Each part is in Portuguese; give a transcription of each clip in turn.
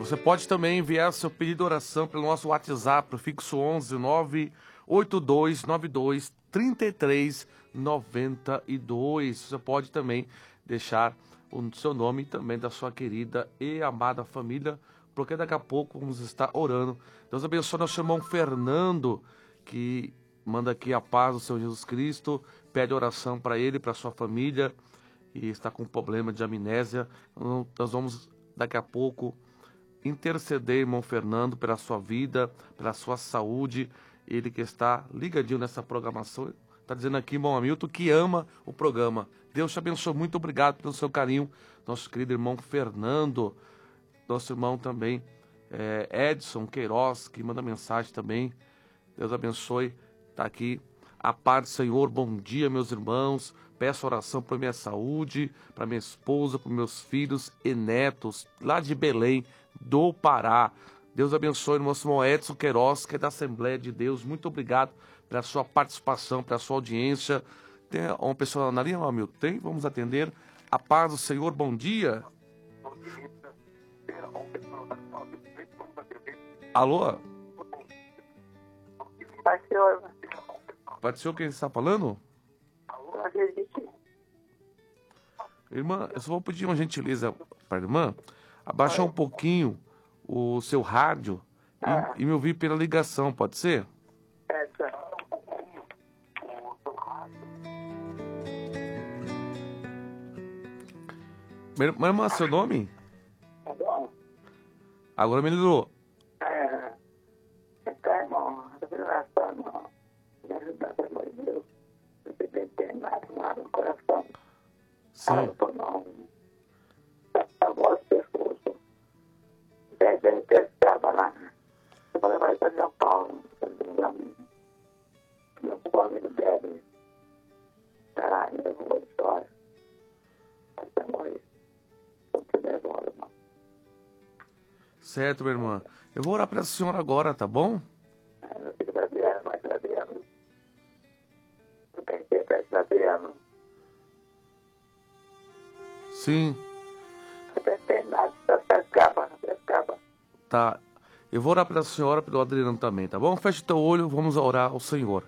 Você pode também enviar seu pedido de oração pelo nosso WhatsApp, pro fixo 11 98292 3392. Você pode também deixar o seu nome e também da sua querida e amada família, porque daqui a pouco vamos estar orando. Deus abençoe nosso irmão Fernando, que manda aqui a paz do Senhor Jesus Cristo, pede oração para ele, para sua família, e está com problema de amnésia. Nós vamos daqui a pouco interceder, irmão Fernando, pela sua vida, pela sua saúde. Ele que está ligadinho nessa programação, está dizendo aqui, irmão Hamilton, que ama o programa. Deus te abençoe, muito obrigado pelo seu carinho, nosso querido irmão Fernando. Nosso irmão também, Edson Queiroz, que manda mensagem também. Deus abençoe, está aqui. A paz do Senhor, bom dia, meus irmãos. Peço oração para minha saúde, para minha esposa, para meus filhos e netos, lá de Belém, do Pará. Deus abençoe o nosso irmão Edson Queiroz, que é da Assembleia de Deus. Muito obrigado pela sua participação, pela sua audiência. Tem uma pessoa na linha, Hamilton? Tem? Vamos atender. A paz do Senhor, bom dia. Alô? Pode ser quem está falando? Irmã, eu só vou pedir uma gentileza para a irmã, abaixar um pouquinho o seu rádio e me ouvir pela ligação, pode ser? Minha irmã, seu nome? Agora melhorou. Sim. Certo, minha irmã. Eu vou orar para a senhora agora, tá bom? Sim. Tá. Eu vou orar pela senhora, pelo Adriano também, tá bom? Feche teu olho, vamos orar ao Senhor.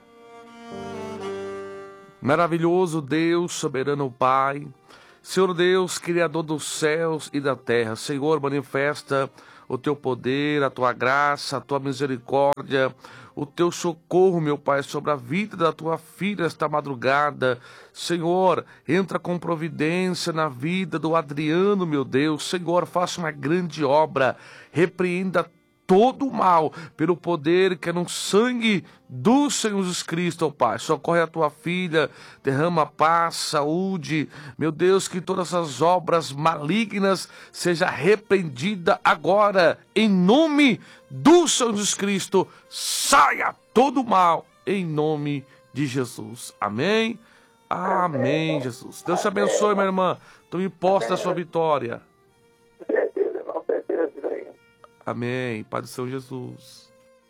Maravilhoso Deus, soberano Pai, Senhor Deus, Criador dos céus e da terra, Senhor, manifesta o teu poder, a tua graça, a tua misericórdia, o teu socorro, meu Pai, sobre a vida da tua filha esta madrugada. Senhor, entra com providência na vida do Adriano, meu Deus. Senhor, faça uma grande obra, repreenda todo o mal, pelo poder que é no sangue do Senhor Jesus Cristo, ó Pai. Socorre a tua filha, derrama paz, saúde, meu Deus, que todas as obras malignas seja repreendida agora, em nome do Senhor Jesus Cristo. Saia todo o mal, em nome de Jesus. Amém? Amém, Jesus. Deus te abençoe, minha irmã. Tome posse da sua vitória. Amém. Pai do Senhor Jesus.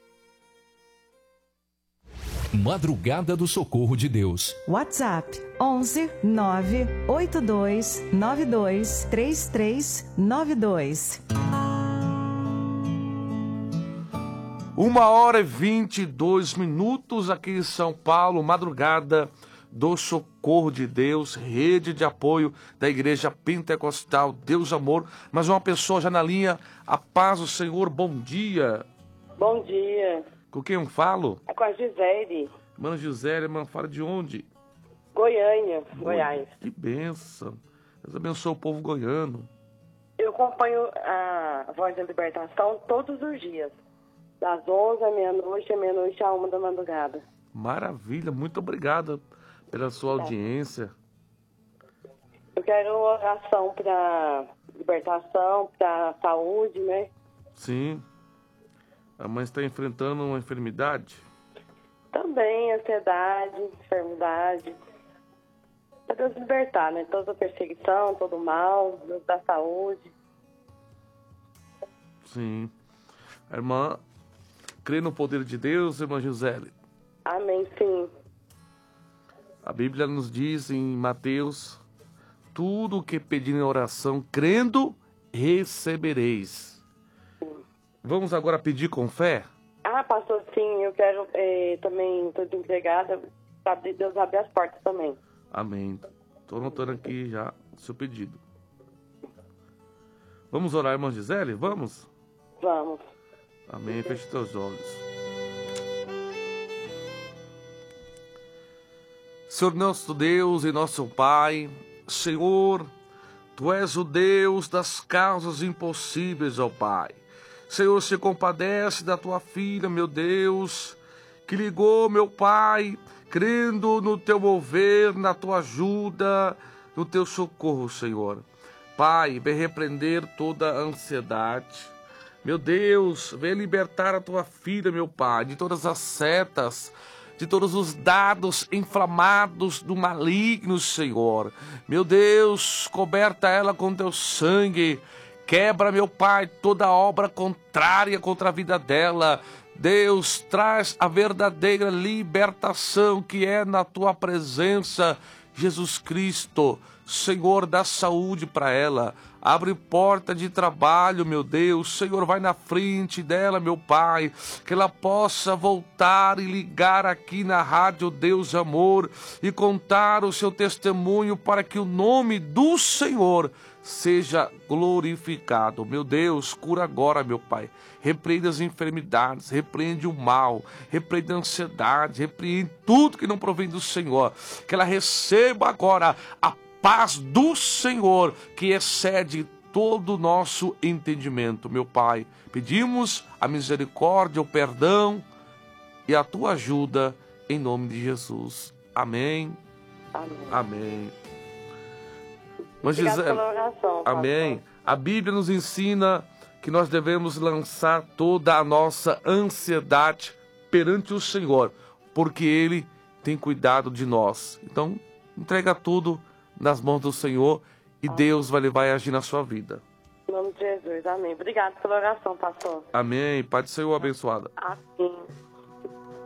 Madrugada do Socorro de Deus. WhatsApp 11 982 92 3392. 1h22 aqui em São Paulo, madrugada do Socorro de Deus, rede de apoio da Igreja Pentecostal Deus Amor. Mas uma pessoa já na linha, a paz do Senhor, bom dia. Bom dia. Com quem eu falo? É com a Gisele. Irmã Gisele, irmã, fala de onde? Goiânia, Goiás. Que bênção. Deus abençoe o povo goiano. Eu acompanho a Voz da Libertação todos os dias. Das 11 à meia-noite, à 1 da madrugada. Maravilha, muito obrigado pela sua audiência. Eu quero oração para libertação, para saúde, né? Sim. A mãe está enfrentando uma enfermidade? Também ansiedade, enfermidade. Para Deus libertar, né? Toda perseguição, todo mal, Deus da saúde. Sim. A irmã crê no poder de Deus, irmã Gisele? Amém, sim. A Bíblia nos diz em Mateus: tudo o que pedir em oração, crendo, recebereis. Sim. Vamos agora pedir com fé? Pastor, sim, eu quero também, estou desempregada, para Deus abrir as portas também. Amém. Estou anotando aqui já o seu pedido. Vamos orar, irmã Gisele? Vamos? Vamos. Amém. Feche teus olhos. Senhor nosso Deus e nosso Pai, Senhor, Tu és o Deus das causas impossíveis, ó Pai. Senhor, se compadece da Tua filha, meu Deus, que ligou, meu Pai, crendo no Teu mover, na Tua ajuda, no Teu socorro, Senhor. Pai, vem repreender toda a ansiedade. Meu Deus, vem libertar a Tua filha, meu Pai, de todas as setas, de todos os dados inflamados do maligno, Senhor. Meu Deus, coberta ela com Teu sangue. Quebra, meu Pai, toda obra contrária contra a vida dela. Deus, traz a verdadeira libertação que é na Tua presença, Jesus Cristo. Senhor, dá saúde para ela. Abre porta de trabalho, meu Deus. Senhor, vai na frente dela, meu Pai. Que ela possa voltar e ligar aqui na Rádio Deus Amor e contar o seu testemunho para que o nome do Senhor seja glorificado. Meu Deus, cura agora, meu Pai. Repreende as enfermidades, repreende o mal, repreende a ansiedade, repreende tudo que não provém do Senhor. Que ela receba agora a paz do Senhor, que excede todo o nosso entendimento, meu Pai. Pedimos a misericórdia, o perdão e a Tua ajuda, em nome de Jesus. Amém. Amém. Amém. Mas Obrigada pela oração, amém. pastor. A Bíblia nos ensina que nós devemos lançar toda a nossa ansiedade perante o Senhor, porque Ele tem cuidado de nós. Então, entrega tudo nas mãos do Senhor e Deus vai levar e agir na sua vida. Em nome de Jesus, amém. Obrigada pela oração, pastor. Amém. Pai do Senhor abençoada. Amém.